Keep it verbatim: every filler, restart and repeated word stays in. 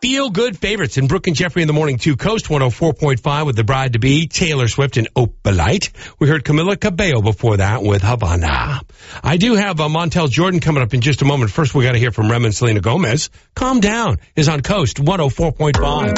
feel-good favorites in Brooke and Jeffrey in the morning too. Coast one oh four point five with the bride-to-be, Taylor Swift and Opalite. We heard Camila Cabello before that with Havana. I do have uh, Montel Jordan coming up in just a moment. First, we got to hear from Rem and Selena Gomez. Calm Down is on Coast one oh four point five.